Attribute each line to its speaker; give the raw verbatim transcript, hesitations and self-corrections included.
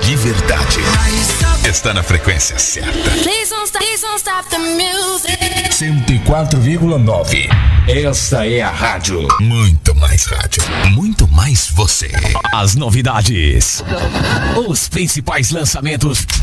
Speaker 1: de verdade está na frequência certa. cento e quatro vírgula nove. Esta é a rádio. Muito mais rádio. Muito mais você. As novidades. Os principais lançamentos